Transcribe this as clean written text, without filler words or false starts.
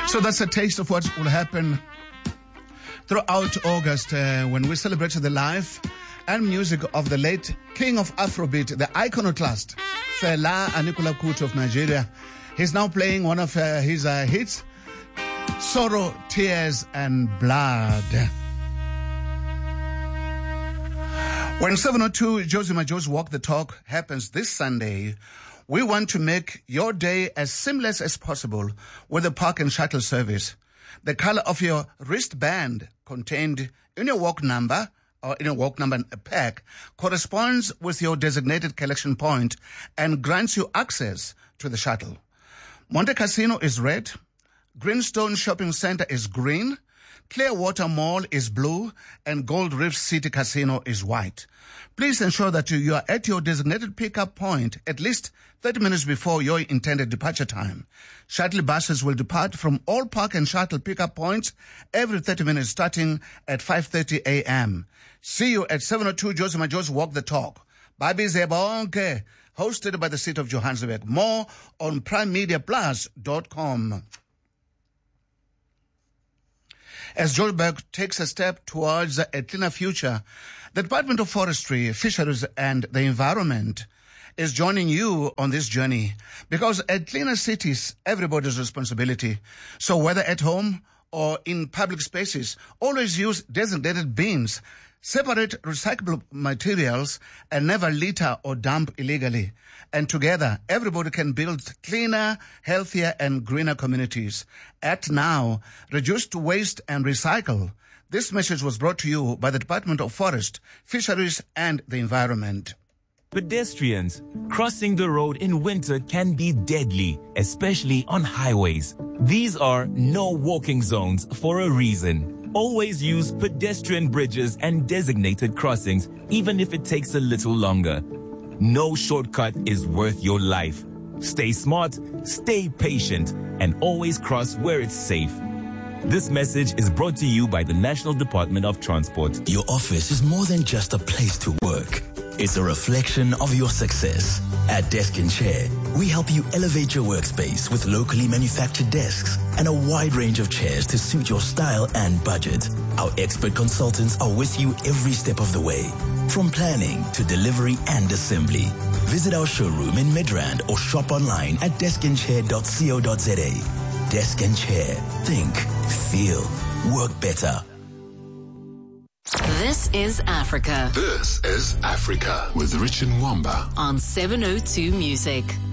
So that's a taste of what will happen throughout August when we celebrate the life and music of the late king of Afrobeat, the iconoclast, Fela Anikulapo Kuti of Nigeria. He's now playing one of his hits, Sorrow, Tears and Blood. When 702 Josie Majo's Walk the Talk happens this Sunday, we want to make your day as seamless as possible with the park and shuttle service. The color of your wristband contained in your walk number or in a walk number pack corresponds with your designated collection point and grants you access to the shuttle. Monte Casino is red, Greenstone Shopping Center is green, Clearwater Mall is blue, and Gold Reef City Casino is white. Please ensure that you are at your designated pickup point at least 30 minutes before your intended departure time. Shuttle buses will depart from all park and shuttle pickup points every 30 minutes starting at 5:30 a.m. See you at 702 Josie Majo's Walk the Talk. Babi Zebonke, hosted by the City of Johannesburg. More on primemediaplus.com. As Joburg takes a step towards a cleaner future, the Department of Forestry, Fisheries and the Environment is joining you on this journey because at cleaner cities, everybody's responsibility. So whether at home or in public spaces, always use designated bins, separate recyclable materials, and never litter or dump illegally. And together, everybody can build cleaner, healthier, and greener communities. Act now. Reduce to waste and recycle. This message was brought to you by the Department of Forest, Fisheries, and the Environment. Pedestrians, crossing the road in winter can be deadly, especially on highways. These are no walking zones for a reason. Always use pedestrian bridges and designated crossings, even if it takes a little longer. No shortcut is worth your life. Stay smart, stay patient, and always cross where it's safe. This message is brought to you by the National Department of Transport. Your office is more than just a place to work. It's a reflection of your success. At Desk and Chair, we help you elevate your workspace with locally manufactured desks and a wide range of chairs to suit your style and budget. Our expert consultants are with you every step of the way, from planning to delivery and assembly. Visit our showroom in Midrand or shop online at deskandchair.co.za. Desk and Chair. Think, feel, work better. This is Africa. This is Africa with Richard Mwamba on 702 Music.